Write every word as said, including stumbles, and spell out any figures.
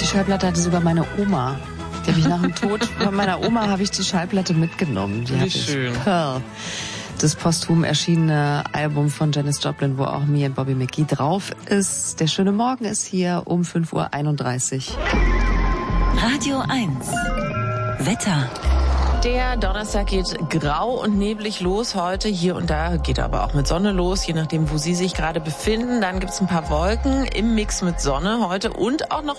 Schallplatte hatte sogar meine Oma. Die habe ich nach dem Tod von meiner Oma habe ich die Schallplatte mitgenommen. Die Wie hatte schön. Ich. Pearl. Das posthum erschienene Album von Janis Joplin, wo auch Me and Bobby McGee drauf ist. Der schöne Morgen ist hier um fünf Uhr einunddreißig. Radio eins. Wetter. Der Donnerstag geht grau und neblig los heute. Hier und da geht er aber auch mit Sonne los, je nachdem, wo Sie sich gerade befinden. Dann gibt's ein paar Wolken im Mix mit Sonne heute und auch noch